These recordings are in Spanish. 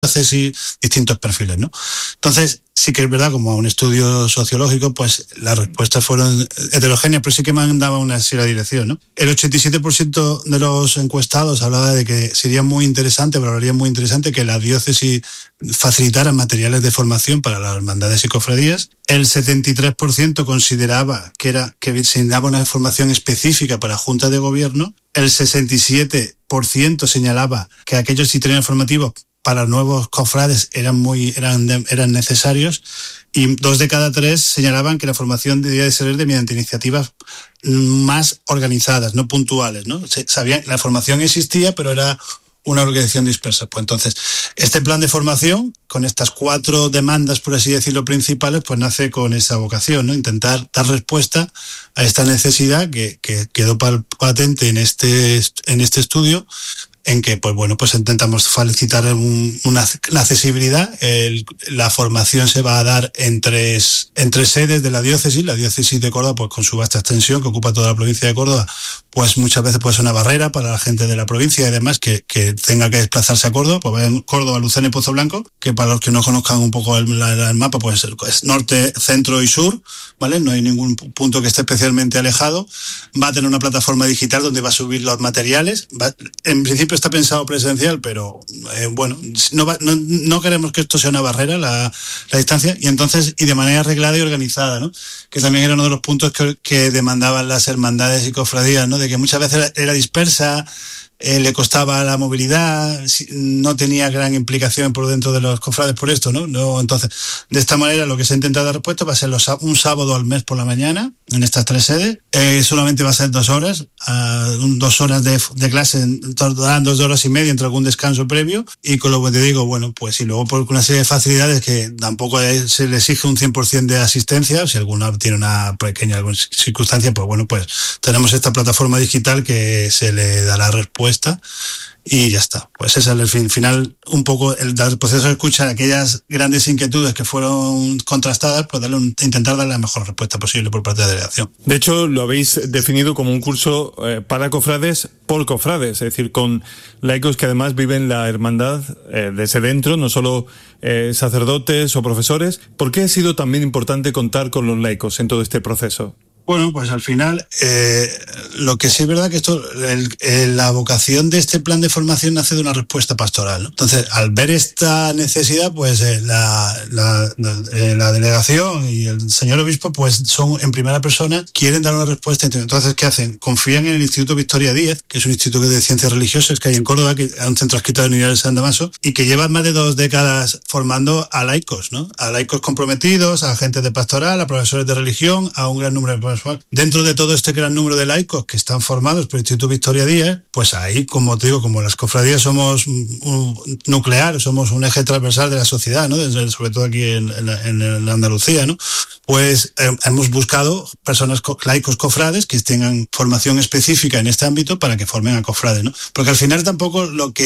y distintos perfiles, ¿no? Entonces, sí que es verdad, como un estudio sociológico, pues las respuestas fueron heterogéneas, pero sí que mandaba una cierta dirección, ¿no? El 87% de los encuestados hablaba de que sería muy interesante, valoraría muy interesante que la diócesis facilitara materiales de formación para las hermandades y cofradías. El 73% consideraba que se daba una formación específica para juntas de gobierno. El 67% señalaba que aquellos itinerarios formativos para nuevos cofrades eran necesarios, y 2 de cada 3 señalaban que la formación debía de ser mediante iniciativas más organizadas, no puntuales, ¿no? Sabían, la formación existía, pero era una organización dispersa. Pues entonces, este plan de formación, con estas 4 demandas, por así decirlo, principales, pues nace con esa vocación, ¿no? Intentar dar respuesta a esta necesidad que quedó patente en este estudio, en que pues intentamos facilitar la accesibilidad. La formación se va a dar en tres sedes de la diócesis de Córdoba, pues con su vasta extensión que ocupa toda la provincia de Córdoba, pues muchas veces puede ser una barrera para la gente de la provincia y demás que tenga que desplazarse a Córdoba. Pues en Córdoba, Lucena y Pozo Blanco, que para los que no conozcan un poco el mapa, pues es norte, centro y sur, ¿vale? No hay ningún punto que esté especialmente alejado. Va a tener una plataforma digital donde va a subir los materiales. En principio está pensado presencial, pero no queremos que esto sea una barrera, la distancia, y de manera arreglada y organizada, ¿no? Que también era uno de los puntos que demandaban las hermandades y cofradías, ¿no? De que muchas veces era dispersa, le costaba la movilidad, no tenía gran implicación por dentro de los cofrades por esto, ¿no? Entonces, de esta manera lo que se ha intentado dar respuesta va a ser un sábado al mes por la mañana en estas 3 sedes. Solamente va a ser 2 horas, 2 horas de clase, darán 2 horas y media entre algún descanso previo, y con lo que te digo, y luego por una serie de facilidades que tampoco se le exige un 100% de asistencia. Si alguna tiene una pequeña circunstancia, pues tenemos esta plataforma digital que se le dará respuesta y ya está. Pues ese es el final, un poco el proceso de escuchar aquellas grandes inquietudes que fueron contrastadas, pues intentar darle la mejor respuesta posible por parte de la delegación. De hecho, lo habéis definido como un curso para cofrades por cofrades, es decir, con laicos que además viven la hermandad desde dentro, no solo sacerdotes o profesores. ¿Por qué ha sido también importante contar con los laicos en todo este proceso? Bueno, pues al final, lo que sí es verdad que la vocación de este plan de formación nace de una respuesta pastoral, ¿no? Entonces, al ver esta necesidad, pues la delegación y el señor obispo, pues son en primera persona, quieren dar una respuesta. Entonces, ¿qué hacen? Confían en el Instituto Victoria Díez, que es un instituto de ciencias religiosas que hay en Córdoba, que es un centro adscrito de la Universidad de San Damaso, y que lleva más de 2 décadas formando a laicos, ¿no? A laicos comprometidos, a agentes de pastoral, a profesores de religión, a un gran número de profesores. Dentro de todo este gran número de laicos que están formados por el Instituto Victoria Díez, pues ahí, como te digo, como las cofradías somos un nuclear, somos un eje transversal de la sociedad, ¿no? Sobre todo aquí en Andalucía, ¿no? Pues hemos buscado personas, laicos cofrades, que tengan formación específica en este ámbito para que formen a cofrades, ¿no? Porque al final tampoco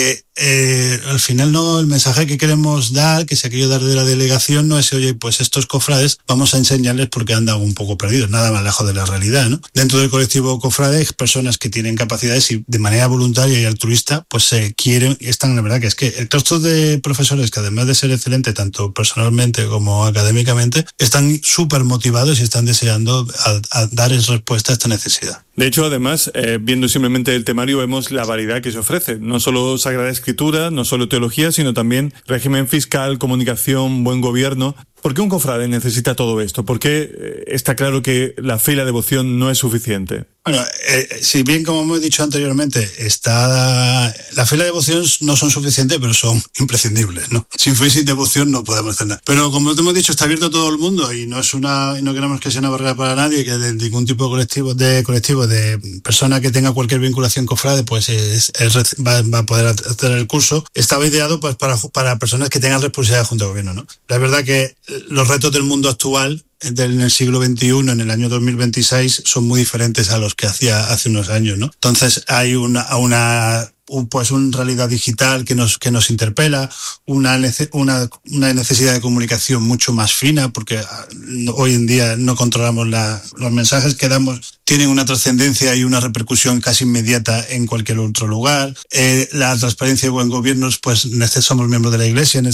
el mensaje que queremos dar, que se ha querido dar de la delegación, no es, oye, pues estos cofrades vamos a enseñarles porque andan un poco perdidos, nada más lejos de la realidad, ¿no? Dentro del colectivo cofrade, personas que tienen capacidades y de manera voluntaria y altruista, pues la verdad que es que el claustro de profesores, que además de ser excelente tanto personalmente como académicamente, están súper motivados y están deseando a dar respuesta a esta necesidad. De hecho, además, viendo simplemente el temario, vemos la variedad que se ofrece. No solo Sagrada Escritura, no solo teología, sino también régimen fiscal, comunicación, buen gobierno. ¿Por qué un cofrade necesita todo esto? ¿Por qué está claro que la fe y la devoción no es suficiente? Bueno, si bien, como hemos dicho anteriormente, la fe y la devoción no son suficientes, pero son imprescindibles, ¿no? Sin fe y sin devoción no podemos hacer nada. Pero como te hemos dicho, está abierto a todo el mundo y no queremos que sea una barrera para nadie, que de ningún tipo de colectivo de persona que tenga cualquier vinculación cofrade, pues va a poder hacer el curso. Estaba ideado pues para personas que tengan responsabilidad junto al gobierno, ¿no? La verdad que los retos del mundo actual en el siglo XXI, en el año 2026, son muy diferentes a los que hacía hace unos años, ¿no? Entonces hay una pues una realidad digital que nos interpela, una necesidad de comunicación mucho más fina, porque hoy en día no controlamos los mensajes que damos, tienen una trascendencia y una repercusión casi inmediata en cualquier otro lugar. La transparencia y buen gobierno, pues somos miembros de la Iglesia, en